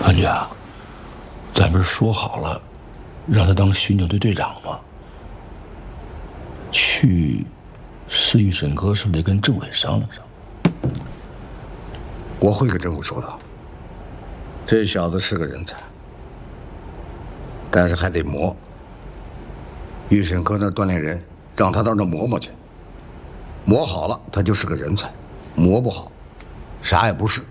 安局啊，咱不是说好了，让他当巡警队队长吗？去市域审核是不是得跟政委商量商量？ 我会跟政府说的。这小子是个人才，但是还得磨。预审科那儿锻炼人，让他到那儿磨磨去。磨好了，他就是个人才；磨不好，啥也不是。